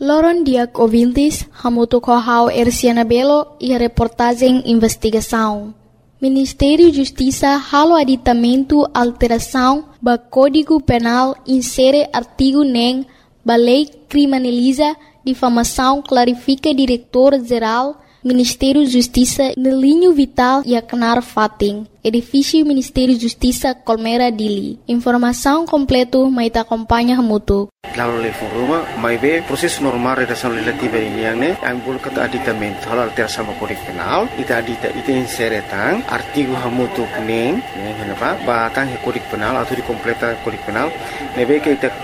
Loron Diak ouvintes, hamuto kohau Erciana Belo e a reportagem investigação. Ministério da Justiça halo aditamento alteração ba Código Penal insere artigo nem ba lei criminaliza difamação clarifica diretor-geral Ministério da Justiça no linho vital e acnar fating. Edifício Ministério da Justiça Colmeira Dili. Informação completo mas acompanha hamuto. Lalu le foruma, mai be proses normal redação legislativa ini yang ne, ambul kata aditamento hal alteração sama Kode Penal, ita insere tang artigo hamutu kuning, ne kenapa? Batang Kode Penal atau di completa Kode Penal, nebe ke ita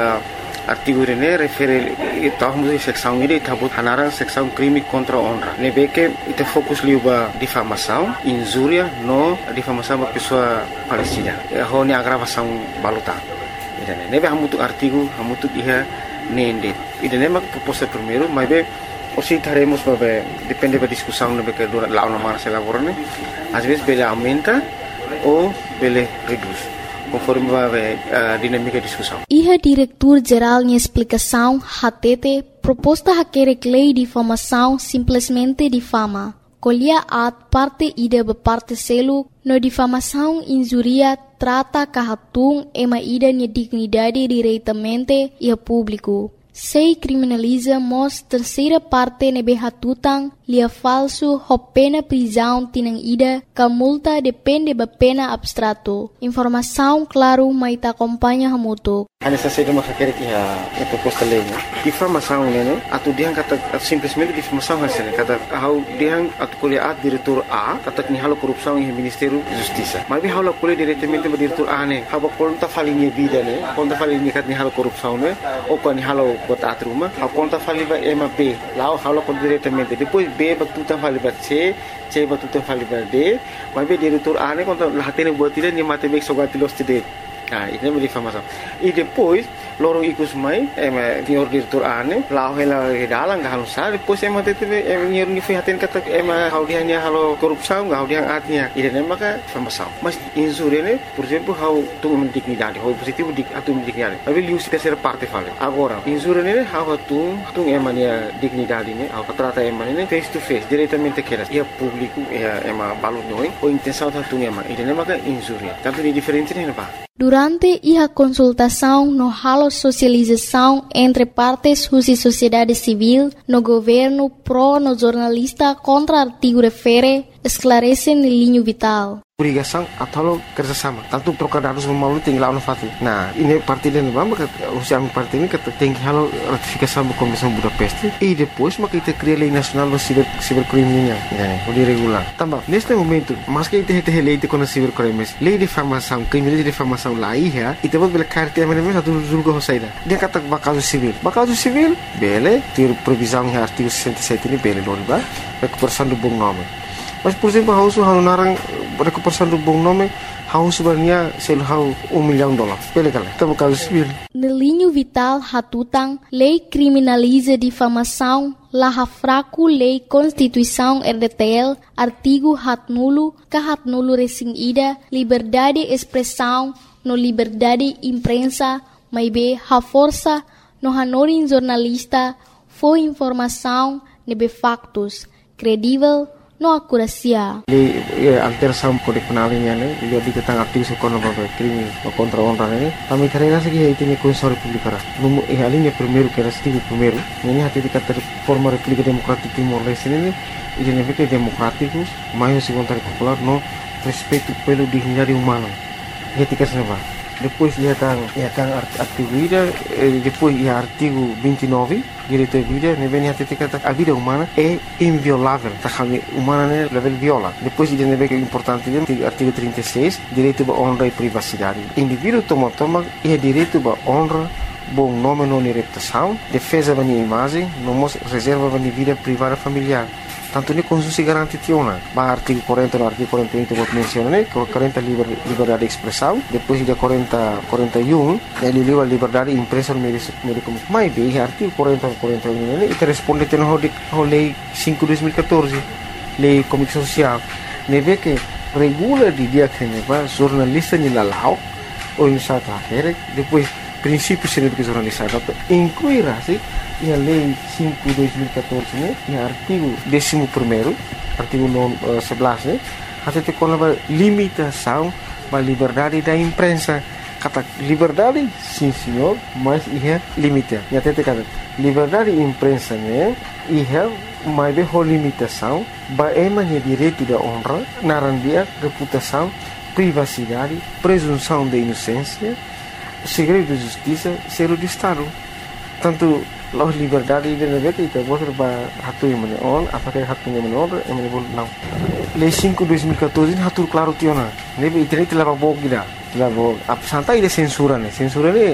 artigo ini refere ita hamutu seksão ini tabut hanarang seksão crime contra honra. Nebe ke ita fokus liuba difamação, injuria no difamação ba pessoa Palestina. Honi agravação baluta. Nebe hamutu artigo hamutu iha nende. Idane mak proposta primeiro, mas be osi taremos babe depende da discussão nebe que dura lá uma se elaborane. Às vezes bele aumenta ou bele reduz, conforme babe dinâmica da discussão. Iha diretor-geral de explicação HTT proposta haquere lei de difamação simplesmente difama. Colhia at parte ida ba parte selu no difamação injuria trata kahatung ema ida nia dignidade diretamente e a público. Sei criminaliza mos terceira parte nebe hatutang lia falso ho pena prisão tinang ida ka multa depende ba pena abstrato. Informação claro mai ta acompanha hamuto. Ana saída uma quer que a proposta lei, difamação né, atu diang kata simplesmente difamação hasilnya kata hau diang atu kuliah diretor A kata ni halo korupsi em Ministério da Justiça. Mas hau la kuliah diretamente ba diretor A ne, hau konta falinha vida ne, konta falinha kat ni halo korupsi ne, ou kan ni halo bot atruma, hau konta fali ba ema B, lá hau kon diretamente. Depois B ba tutan fali ba C ba tutan fali ba D, mas diretor A ne konta lahatene buat dia ni mate bek sogati los tide. Ah, ini é difamação. E depois, loro ikus mai, senhor diretor ane, lau hela dalang gak halusa, depois tete nyer ni fihatin kata hau dia ni halo korupsau, hau dia atnya. Ini maka difamação. Mas injúria ne, por exemplo, hau tu dignidade, hau positivo atu dignidade. Tapi liu terceira parte fale. Agora, injúria ne hau tu emania dignidade ne, hau trata ne face to face, diretamente que ia público, ia balu noi, ou intenção tu ema. Ini maka injúria. Tanto ni diferente ne pa. Durante a consultação no halo socialização entre partes e sociedade civil, no governo pro no jornalista contra artigo refere, esclarece no linho vital. Obrigação atau kerjasama. Tanto trocar dados melalui tinggal no fatu. Nah, ini parti dan maka usia parti ini kata tinggi halo ratifikasi sama Komisi Budapest. E depois maka kita cria lei nasional do cibercriminal. Ya, udah regular. Tambah, neste momento, mas que kita lei de contra cibercrimes, lei de difamação, crime de difamação lá ia, e depois bela carta mesmo satu julga hosaida. Dia kata bakal civil. Bakal civil, bele, ter previsão em artigo 67 ini bele doriba, recuperação do bom nome. Mas, por exemplo, hau narang recuperação do bom nome, hau sebenarnya sel hau $1 milhão. Pele kala, tá caso civil. No linho vital hatutang, lei criminaliza difamação, laha fraco lei Constituição RDTL, artigo hat nulo recém ida, liberdade expressão, no liberdade imprensa, mas be ha força, no hanorin jornalista, foi informação, nebe factos, credível, no akurasia. Alteração Kode Penal ini ne, dia tentang artigo sekolah bagai crime contra honra ne. Kami karena segi itu ni Konstitusi Republik Arab. Numu alinha primeiro que era artigo primeiro. Ini hati dikata forma República Democrática Timor Leste ne, ini negara democráticos, mais se vontade popular no respeito pelo dignidade humana. Ketika senapa. Depois ia tang artigo ida, depois ia artigo 29, direito à vida, ne vem hati dikata a vida humana é inviolável. Takami humana ne level viola. Depois ia ne que importante artigo 36, direito à honra e privacidade. Indivíduo toma ia direito à honra, bom nome não reputação, defesa da imagem, não reserva da vida privada familiar. Tanto ni Konstitusi garanti tiona. Ba artigo 40 no artigo 41 vou mencionar, né? 40 liberdade de expressão, depois de 41 ele liba liberdade de imprensa no meio mais bem artigo 40 41 né? E responde tem no lei 5 2014, lei comunicação social. Ne vê que regula de dia que ne va jornalista ni lalau ou em sata depois princípios de educação jornalista incluirá a Lei 5/2014, né, e o artigo 11º, artigo 11, né, até com a limitação da liberdade da imprensa. Kata liberdade, sim senhor, mas é limite. E até kata liberdade da imprensa, né, mas é limitação, é direito da honra, narandia, reputação, privacidade, presunção de inocência, segredo de justiça, segredo de Estado. Tanto a liberdade de navegar kita boleh hatu yang mana on, apakah hatu yang mana on, yang mana boleh não. Lei 5/2014 hatu claro tiona. Nebe internet leva bog gida, leva santai de censura né. Censura né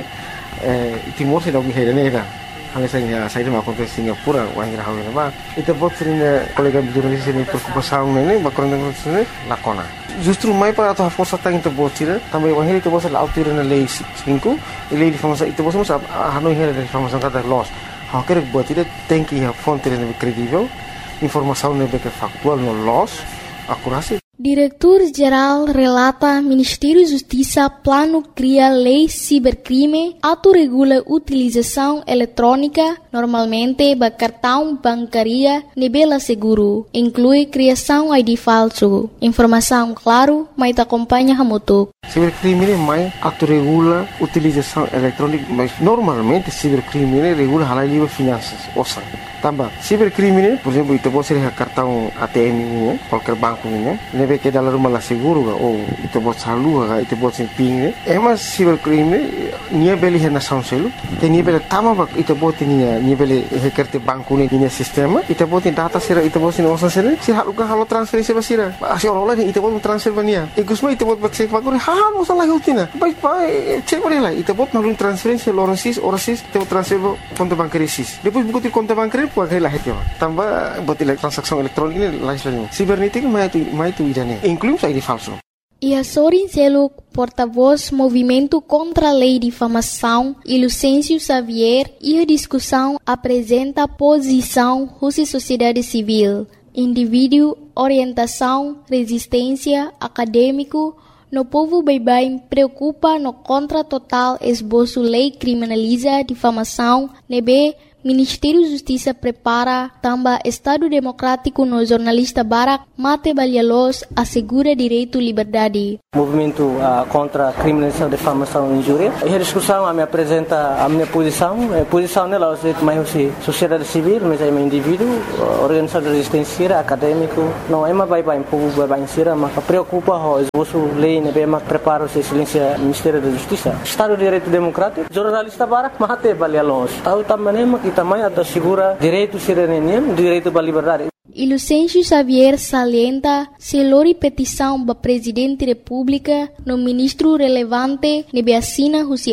Timor se dog hera né. Hanya saya mau kontes Singapura, wang gerah hawe nama. Itu buat sering kolega jurnalis ini berkumpul ini, bakuran dengan sini lakona. Justru mai para atau força tang itu buat sih, tambah wang heri itu buat la autir na lei 5, lei de famosa itu buat semua hanoi heri de famosa kata loss. Haker buat itu tem que a fonte lebih kredibel, informasi lebih faktual no loss, akurasi. Diretor-Geral relata Ministério da Justiça plano cria lei cibercrime, autorregula utilização eletrônica, normalmente ba cartão bancaria nebela seguro, inclui criação ID falso. Informação claro, mas te acompanha hamutuk. Cibercrime mais autorregula utilização eletrônica, mas normalmente cibercrime regula halal livre finanças, ouça. Tambah, cibercrime, por exemplo, itu pode ser cartão ATM ini, qualquer banco ini, nebe que dalam rumah lah seguro, ou itu pode salur, itu pode ser ping, emas cibercrime, nia beli hena sound selu, te nia beli tama bak, itu pode nia beli hekerte banku ni nia sistema, itu pode data sera, itu pode nia osan sera, si haluka halu transferisi basira, asyik orang lain itu pode transfer bania, igusma itu pode cek baguri, hal masalah hutina, baik cek boleh lah, itu pode nalun transferisi, orang sis, itu transfer konto bankari sis, depois buku konto bankari puai lah heti, tambah buat transaksi elektronik ini lain sebagainya. Sibernetik mai tu idane, inclui ID falso. E a Sorin Seluk, porta-voz Movimento contra a Lei de Difamação, e Lucêncio Xavier, e a discussão apresenta a posição Rússia Sociedade Civil, indivíduo, orientação, resistência, acadêmico, no povo bem preocupa no contra total esboço lei criminaliza difamação, nebe Ministério da Justiça prepara também Estado Democrático no jornalista Barak Mate Balhalos assegura direito à liberdade. Movimento contra a criminalização, difamação e injúria. E a discussão me apresenta a minha posição. A posição nela é mais sociedade civil, mas é um indivíduo, organização de resistência, acadêmico. Não é mais bem povo bem sira, mas preocupa o esboço lei, né, mas prepara o silêncio Ministério da Justiça. Estado de Direito Democrático, jornalista Barak Mate Balhalos. Tahu também que também assegura direito cidadania, direito à liberdade. E Lucêncio Xavier salienta se lori petição para Presidente da República no ministro relevante nebe assina Rússia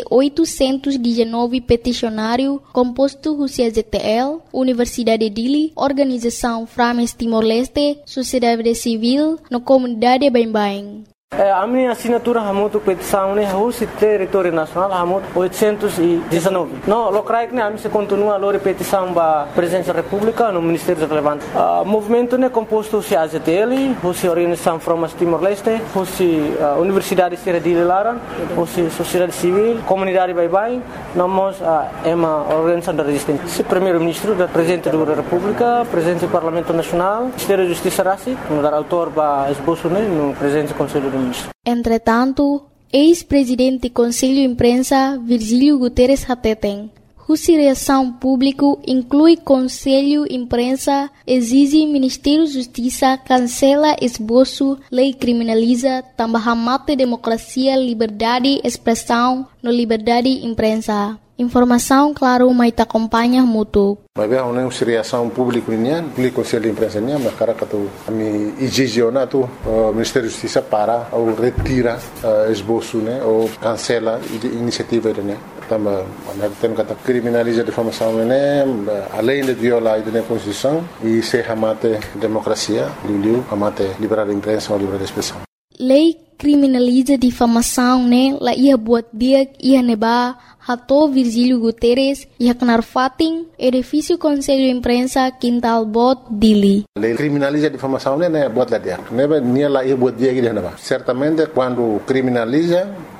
819 peticionário composto Rússia ZTL, Universidade de Dili, Organização Frames Timor-Leste, Sociedade Civil, no Comunidade Bem. A minha assinatura hamutu petição né Rússia território nacional hamut 819. No locrai que a mim se continua a petição para presidente da República no Ministério relevante. Movimento né composto se AZTL, Rússia Organização Frames Timor-Leste, Rússia Universidade de Laran, Rússia Sociedade Civil, Comunidade Bem. Nós é uma organização da resistência. Se primeiro-ministro da presidente da República, presidente do Parlamento Nacional, Ministério da Justiça Rassi, no dar autor para esboço né no presidente do Conselho do Entretanto, ex-presidente do Conselho de Imprensa, Virgílio Guterres Hateten, Rússia Reação Público inclui Conselho de Imprensa, exige Ministério da Justiça, cancela esboço, lei criminaliza, também mate democracia, liberdade, expressão, no liberdade de imprensa. Informação, claro, mas te acompanha mútuo. Mas bem, uma reação pública nian, pelo Conselho de Imprensa nian, mas cara que tu ami exigiona tu Ministério da Justiça para ou retira esboço, né, ou cancela iniciativa né. Também, tem que criminaliza a difamação, né, além de violar a Constituição e se amate democracia, amate liberdade de imprensa ou liberdade de expressão. Lei criminaliza difamação, né, lá ia buat dia ia neba Hato Virgílio Guterres ia kenar fating edifício Conselho de Imprensa Quintal Bot Dili. Lei criminaliza a difamação, né, buat lá dia. Neba nia lá ia buat dia que dia neba. Certamente quando criminaliza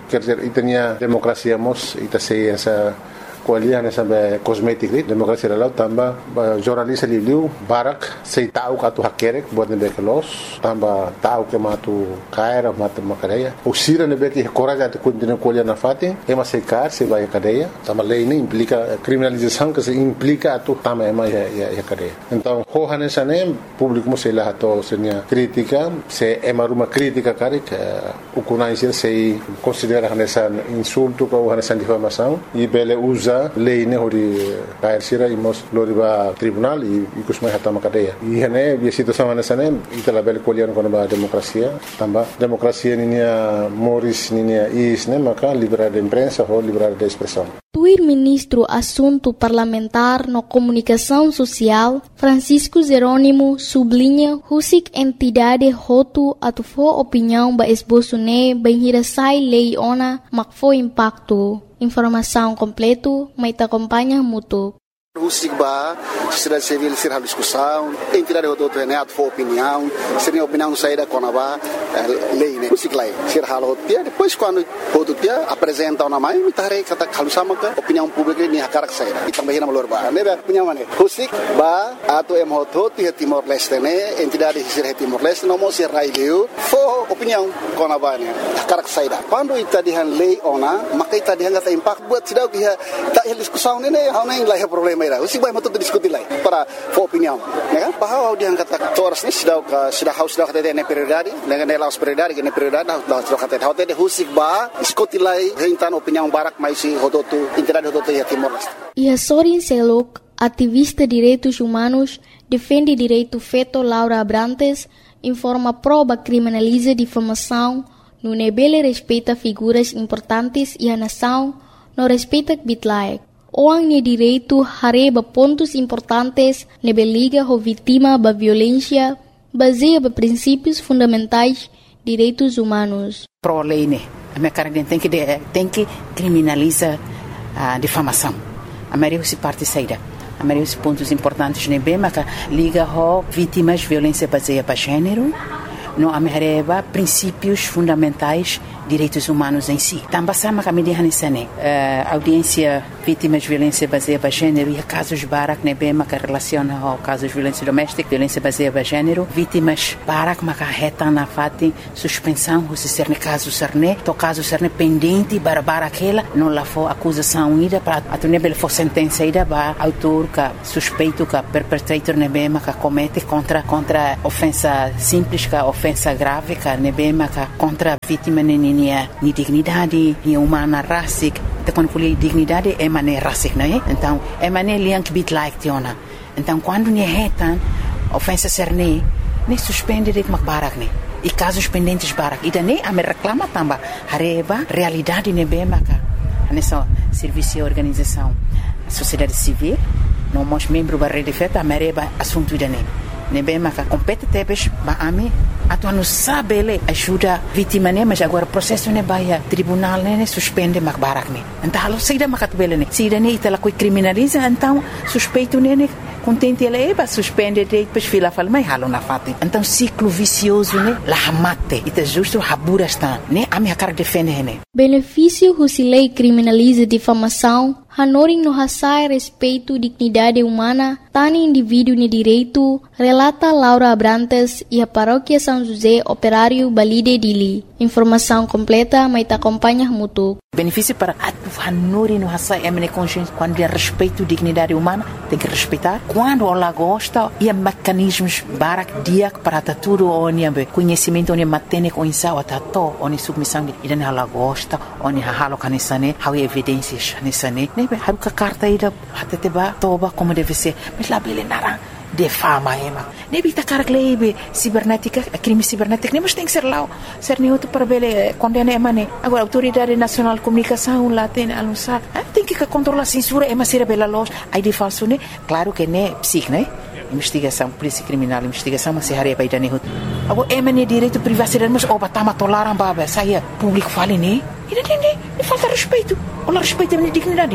quer dizer, itanya demokrasia mos ita sei essa kualian sampai kosmetik ni demokrasi dalau tambah jurnalis liu barak sei tahu katu hakerek buat nebe kelos tambah tahu ke matu kaira matu makadeya usira nebe ki coraja de continua kualian na fatin ema sei kar sei vai cadeia tambah lei ini implica criminalização que se implica tu tambah ema ya cadeia então hohane sane público mo sei lá to senia crítica se ema uma crítica karik ukuna isir sei considera nessa insulto ou nessa difamação e bele usa lei ne hori kair sira imos loriba tribunal e kusmai hatama cadeia e hene bi situação nessa ne itala bele kolian kono ba demokrasia tambah demokrasia ninia moris ninia is ne maka liberdade de imprensa ou liberdade de expressão. Tuir ministro Assunto Parlamentar no Comunicação Social, Francisco Jerônimo, sublinha husik entidade hotu atufo opinião ba esboço ne bem hirasai lei ona makfo impacto. Informação completo, mas te acompanha muito. Husik ba, sociedade civil será discussão, entidade hotu ne atufo opinião, seria opinião saída com a lei ne husik lai ser halo dia depois quando hotu dia apresenta uma mãe mitare kata kalau sama ke opinião pública ni hakarak saída também na valor ba ne opinião mane husik ba atau em hotu Timor Leste ne entidade ser Timor Leste não mos rai leu fo opinião com a ba ne hakarak saída quando ita dihan lei ona maka ita dihan kata impact buat sidau dia tak discussão ne hau nem lai problema ira husik ba mau diskuti lai para fo opinião ne kan bahwa dihan kata toras ni sidau kata ne prioridade ne laos prioridade ne prioridade da kata hotel de husik ba diskuti lai rentan opinião barak mais hototu entidade hototu ya Timor Leste. E Sorin Selok, ativista de direitos humanos, defende direito feto Laura Abrantes, informa prova criminaliza difamação, no nebele respeita figuras importantes e a nação, não respeita bitlaek. Oang ni direito hareba pontos importantes nebeliga ho vítima ba violência, baseia ba princípios fundamentais direitos humanos. Pro lei ne, a minha cara tem que criminalizar a difamação. A maioria se parte saída. A maioria dos pontos importantes ne bem, mas liga ho vítimas de violência baseada para gênero, no amereba princípios fundamentais direitos humanos em si. Também sama kami dihanisane audiência vítimas de violência baseada para gênero e casos barak ne bem que relaciona ao casos de violência doméstica, violência baseada para gênero, vítimas barak maka reta na fati suspensão se ser ne caso serne, to caso serne pendente bara aquela não lá for acusação ida para atune bel for sentença ida ba autor ka suspeito ka perpetrator ne bem que comete contra ofensa simples ka ofensa grave ka ne bem que contra vítima ni dignidade, ni humana rasik. Então quando dignidade é mané rasik, não é? Então é mané liang bit like tiona. Então quando ni retan ofensa serne, ne suspende de makbarak ne. E casos pendentes barak. E daí a me reclama também hareba realidade ne bemaka. Nessa serviço e organização, sociedade civil, não mos membro da rede feta mereba assunto dane. Ne bemaka compete tebes ba ami atu não sabe ele ajuda vítima ne mas agora processo ne baia tribunal ne suspende makbarak ne então halo saída makatbele ne saída ne itala coi criminaliza então suspeito ne contente ele eba suspende depois fila fala mas halo na fate então ciclo vicioso ne la hamate ita justo habura está ne a minha cara defende ne benefício husilei criminaliza difamação hanoring no hasai respeito dignidade humana tani indivíduo ne direito relata Laura Abrantes e a paróquia São José Operário Balide Dili. Informação completa, mas te acompanha muito. Benefício para a Nuri no Hassai Emine Consciência, quando é respeito à dignidade humana, tem que respeitar. Quando ela gosta, e mecanismos barak dia para tudo, onde conhecimento, onde matene com insau, atato, onde submissão, e daí ela gosta, onde halo canisane, há evidências nisane. Nebe, há uma carta aí da hateteba toba como deve ser, mas lá bele narang. De fama ema. Nebi takar lebe cibernética, crime cibernético, mas tem que ser lá, ser neutro para bele condena ema ne. Agora autoridade nacional de comunicação lá tem anunciar, tem que controlar a censura ema ser bela loja. Aí de falso ne, claro que ne psic, né? Investigação polícia criminal, investigação mas se haria para ir neutro. Agora ema ne direito privacidade, mas oba tama toleram baba, saia público fale ne. E não falta respeito. Olha respeito a minha dignidade ne.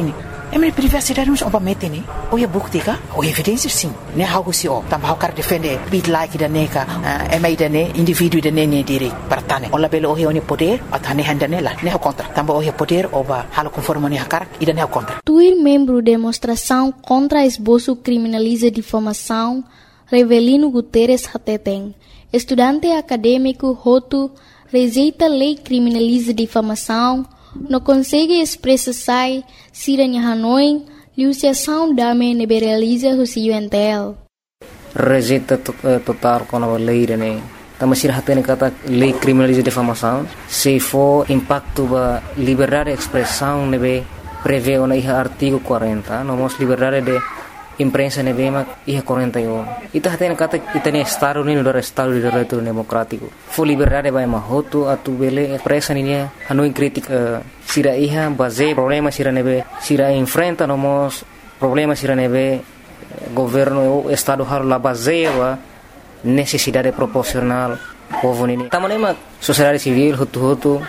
minha privacidade não obviamente né ou é bukti ka ou evidência sim né algo se ó também quer defender bit like da neca mais da né indivíduo da né direito para tane ou labelo o é poder atane handane lá né contra também o é poder ou va halo conforme né cara e da né contra Tuir membro demonstração contra esboço criminaliza difamação Revelino Guterres Hateteng estudante acadêmico Hotu rejeita lei criminaliza difamação não consegue expressar se em Hanoi liuciação dame liberaliza o UNTL. Rejeita total com a lei né. Também se hatene kata lei criminaliza difamação se for impacto ba liberdade de expressão nebe prevê na artigo 40 nomos liberdade de imprensa nebe mak 41 ita hatene kata itane estado ni no estado de direito democrático for liberdade ba mahoto atu bele expressa ni Hanoi crítica sira base problema sira nebe sira enfrenta nomos problema sira nebe governo o estado har la base ba necessidade proporcional povo nini tamanema sociedade civil hutu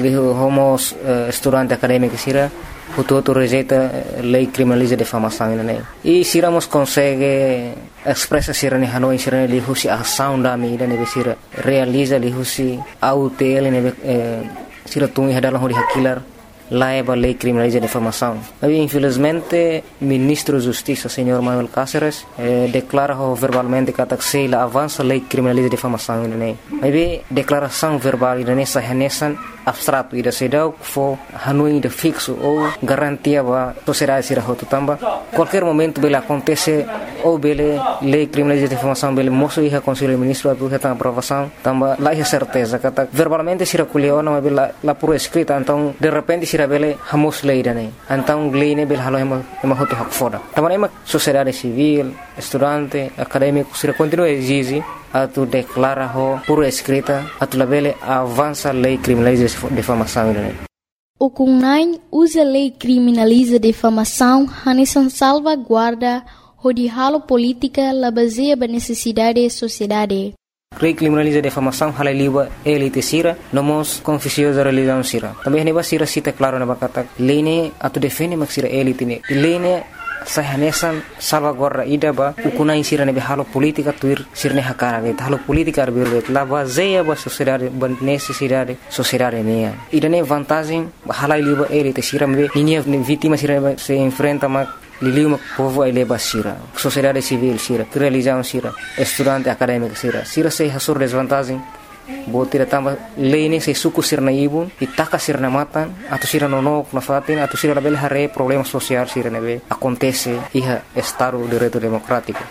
homos estudante acadêmico sira hutu rejeita lei criminaliza difamação né e siramos consegue expressa sira ni Hanoi sira li husi ação da mi ne sira realiza li husi autel ne sira tungi hadalang hori hakilar laiba lei criminaliza difamação. Mas infelizmente ministro da Justiça, senhor Manuel Cáceres, declara verbalmente que a avança lei criminaliza difamação né. Mas declaração verbal nessa renesan abstrato e da cidade for Hanoi de fixo ou garantia ba sociedade sira hotu tamba qualquer momento bele acontece ou bele lei criminaliza difamação bele moço e conselho ministro atu reta aprovação tamba lá é certeza que verbalmente sira colheu não bele lá por escrita então de repente sira bele hamos lei né então lei ne bele halo ema hotu hak foda tamba ema sociedade civil estudante acadêmico sira continua exige atu declara ho por escrita atu labele avança lei criminaliza difamação né. O CUNAI usa lei criminaliza difamação hanesan salvaguarda o de halo política la baseia ba necessidade da sociedade. Lei criminaliza difamação hala liba elite sira nomos confusiosa religião sira. Também neba sira cita claro na bakata lei ne atu defende mak sira elite ne lei ne sahanesan salvaguarda ida ba ukunai sira nebe halo politika tuir sirne hakara be halo politika arbirbe la baseia ba sociedade ba necessidade sociedade nea ida ne vantagem hala liba elite sira me ninia vítima sira se enfrenta mak liliu povo ele basira sociedade civil sira religião sira estudante acadêmico sira se hasur desvantagem botira tamba lei se suku sirna ibun itaka sirna matan atau sira nonok na fatin atau sira label hare problema social sira nebe acontece iha estado direito democrático.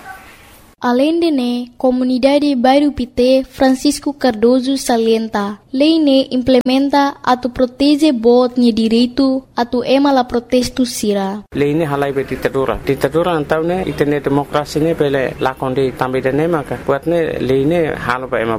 Além de ne, comunidade Bairro Pité Francisco Cardoso salienta, lei ne implementa atu protege bot ni direito atu ema la protesto sira. Lei ne halai be ditadura antau ne itene demokrasi ne pele lakonde tambe de ne maka buat ne lei ne halo ba ema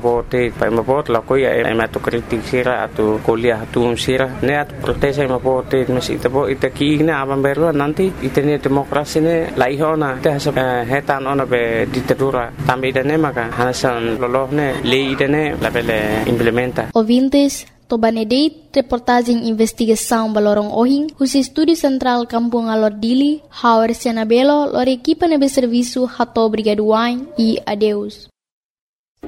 bot la koya ema tu kritik sira atu kuliah atu sira ne atu protege ema bot mes itabo itaki ne abam berwa nanti itene demokrasi ne laihona te hetan ona be ditadura tambe de ne maka hasan lolohne lei de ne la pele implementa. Ouvintes, Tobanedeit, reportagem investigação Balorong Ohing, os Estúdio Central Kampung Alordili, Hauer Senabelo, lor equipa nebe serviço Hato Brigaduain e adeus.